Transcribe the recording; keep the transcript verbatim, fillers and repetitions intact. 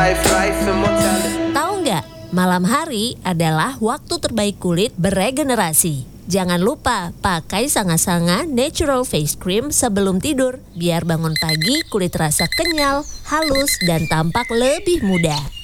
Tahu nggak, malam hari adalah waktu terbaik kulit beregenerasi. Jangan lupa pakai Sanga-Sanga Natural Face Cream sebelum tidur, biar bangun pagi kulit terasa kenyal, halus, dan tampak lebih muda.